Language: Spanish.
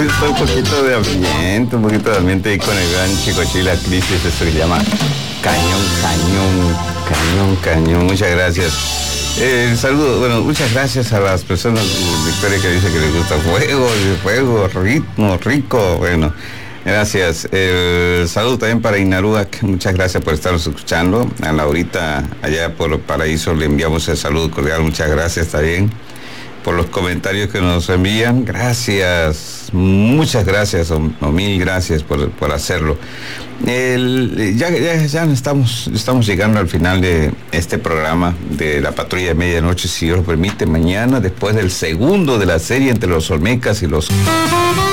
necesito un poquito de ambiente ahí con el gran Chicochila Crisis, esto que se llama Cañón. Muchas gracias. Saludo, bueno, muchas gracias a las personas de Victoria que dice que les gusta fuego, ritmo, rico, bueno. Gracias. Saludo también para Inaruac. Muchas gracias por estarnos escuchando. A Laurita, allá por Paraíso, le enviamos el saludo cordial. Muchas gracias también por los comentarios que nos envían. Gracias. Muchas gracias o mil gracias por hacerlo. Ya estamos llegando al final de este programa de la Patrulla de Medianoche, si Dios lo permite. Mañana, después del segundo de la serie entre los Olmecas y los...